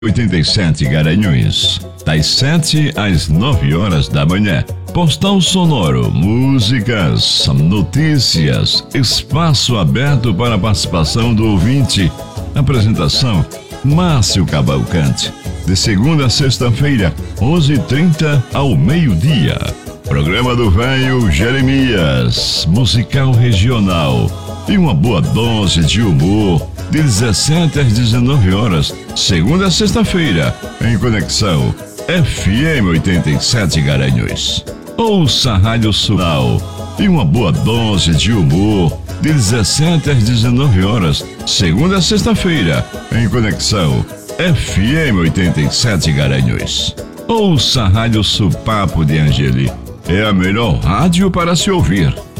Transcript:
87 Garanhuns, das 7 às 9 horas da manhã. Postal sonoro, músicas, notícias, espaço aberto para a participação do ouvinte. Apresentação: Márcio Cavalcante. De segunda a sexta-feira, 11h30 ao meio-dia. Programa do Velho Jeremias, musical regional. E uma boa dose de humor, de 17 às 19 horas, segunda a sexta-feira, em conexão FM 87 Garanhuns. Ouça a Rádio Sulal e uma boa dose de humor, de 17 às 19 horas, segunda a sexta-feira, em conexão FM 87 Garanhuns. Ouça a Rádio Supapo de Angeli, é a melhor rádio para se ouvir.